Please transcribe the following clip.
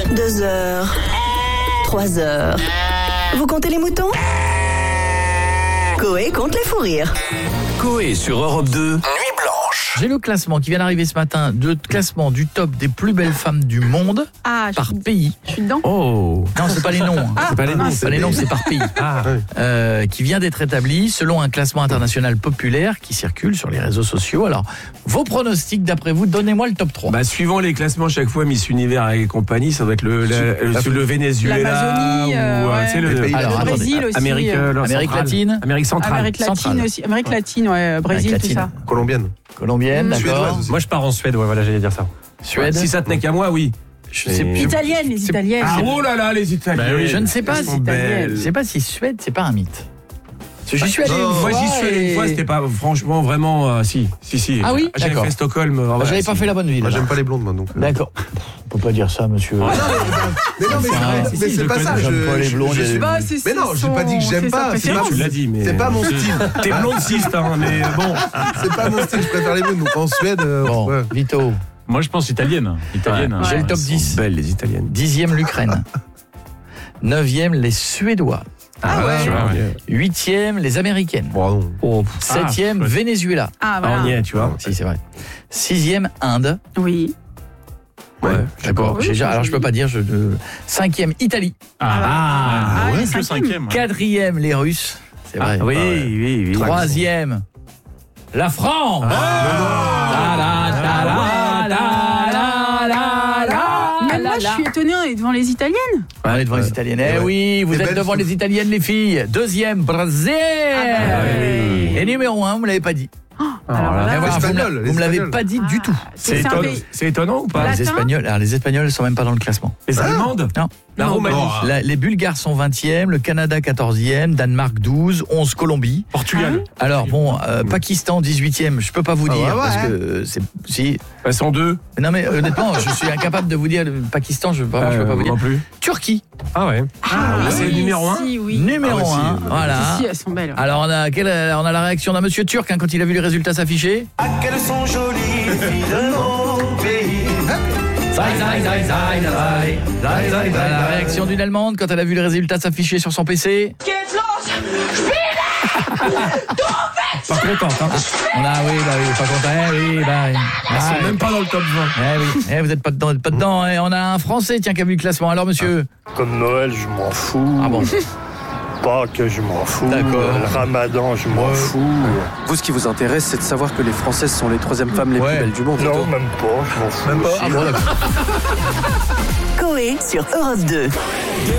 2 heures, 3 heures. Vous comptez les moutons ? Coé compte les fous rires. Coé sur Europe 2, Nuit Blanche. J'ai le classement qui vient d'arriver ce matin, le classement du top des plus belles femmes du monde par pays. Je suis dedans. Oh non, c'est pas les noms. C'est pas les noms, c'est pas les noms, c'est par pays. Qui vient d'être établi selon un classement international populaire qui circule sur les réseaux sociaux. Alors, vos pronostics d'après vous, donnez-moi le top 3. Suivant les classements, chaque fois Miss Univers et compagnie, ça doit être le Venezuela l'Amazonie, Alors, le Brésil aussi. Amérique latine. Amérique centrale. Amérique latine aussi. Amérique latine, Brésil, tout ça. Colombienne, d'accord. Moi je pars en Suède, voilà, j'allais dire ça. Suède. Si ça tenait qu'à moi, oui. Je sais plus. Italienne, les Italiennes. Ah oh là là, les Italiennes. Je ne sais pas Elles si sont belles. je sais pas si Suède, c'est pas un mythe. J'y suis allé une fois. Moi, j'y suis allé une fois, c'était pas franchement vraiment si. Ah oui, j'avais d'accord. fait Stockholm. J'avais pas fait la bonne ville. Moi j'aime pas les blondes, moi donc. D'accord. On peut pas dire ça, monsieur. Mais non, mais c'est pas ça. J'aime pas les blondes. Mais non, j'ai pas dit que j'aime pas. Tu l'as dit, mais c'est pas mon style. T'es blondiste, mais bon. C'est pas mon style. Je préfère les blondes. Donc en Suède. Bon, ouais. Vito. Moi, je pense italienne. J'ai le top 10. Belles, les Italiennes. 10e, l'Ukraine. 9e, les Suédois. Ah ouais. 8e, les Américaines. Bon, non. 7e, Venezuela. Ah On voilà. y est, tu vois. Si, c'est vrai. 6e, Inde. Oui. Ouais, d'accord. Oui, Alors, je peux pas dire. 5e, Italie. Les le cinquièmes. 4e, les Russes. C'est vrai. Oui. 3e, la France. Même moi, je suis étonnée devant les Italiennes. On est devant les Italiennes. Eh oui, vous êtes devant les Italiennes, les filles. 2e, Brésil. Et numéro 1, vous me l'avez pas dit. Alors là, Vous me l'avez pas dit du tout. C'est étonnant ou pas? Les Espagnols, ne sont même pas dans le classement. Les Allemandes? Non. La Roumanie? Les Bulgares sont 20e, le Canada 14e, Danemark 12, 11 Colombie. Portugal. Alors bon, Pakistan 18e, je peux pas vous dire parce que c'est si. Elles sont deux. Non mais honnêtement, je suis incapable de vous dire le Pakistan, je peux pas vous dire. Non plus. Turquie. Ah ouais. C'est le numéro 1. Oui. Numéro 1, voilà. Si, elles sont belles. Alors on a la réaction d'un monsieur turc quand il a vu les résultats s'afficher. Ah, qu'elles sont jolies, les filles de mon pays. La réaction d'une Allemande quand elle a vu les résultats s'afficher sur son PC. Pas contente, hein. Pas content. Elles sont même pas dans le top 20. Vous êtes pas dedans. On a un Français qui a vu le classement. Alors monsieur. Comme Noël, je m'en fous. Ah bon. Pâques, je m'en fous. D'accord. Le Ramadan, je m'en fous. Vous, ce qui vous intéresse, c'est de savoir que les Françaises sont les 3e femmes les plus belles du monde. Non, même pas, je m'en fous. Même pas. aussi. Ah bon, d'accord. Coé sur Europe 2.